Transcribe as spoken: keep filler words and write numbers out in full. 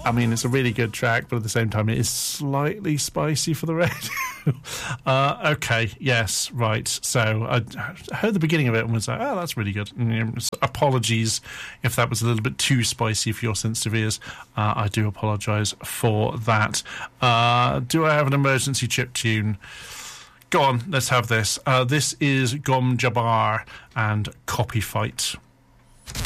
I mean, it's a really good track, but at the same time, it is slightly spicy for the radio. uh, okay, yes, right. So I heard the beginning of it and was like, oh, that's really good. And, so apologies if that was a little bit too spicy for your sensitive ears. Uh, I do apologise for that. Uh, do I have an emergency chip tune? Go on, let's have this. Uh, this is Gom Jabbar and Copy Fight.